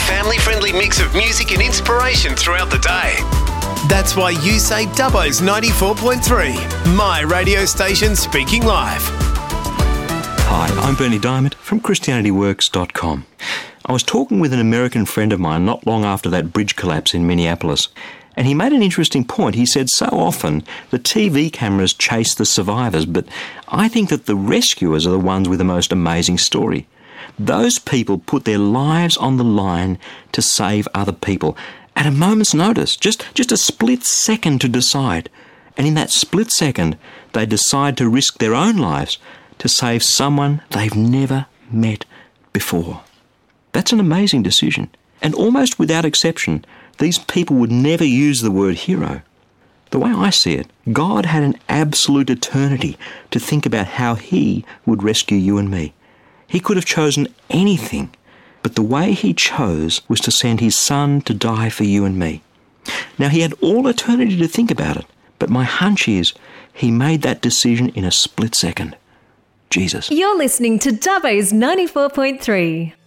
family-friendly mix of music and inspiration throughout the day. That's why you say Dubbo's 94.3, my radio station speaking live. Hi, I'm Bernie Diamond from ChristianityWorks.com. I was talking with an American friend of mine not long after that bridge collapse in Minneapolis, and he made an interesting point. He said so often the TV cameras chase the survivors, but I think that the rescuers are the ones with the most amazing story. Those people put their lives on the line to save other people at a moment's notice, just a split second to decide. And in that split second, they decide to risk their own lives to save someone they've never met before. That's an amazing decision. And almost without exception, these people would never use the word hero. The way I see it, God had an absolute eternity to think about how He would rescue you and me. He could have chosen anything, but the way He chose was to send His Son to die for you and me. Now, He had all eternity to think about it, but my hunch is He made that decision in a split second. Jesus. You're listening to Dubbo's 94.3.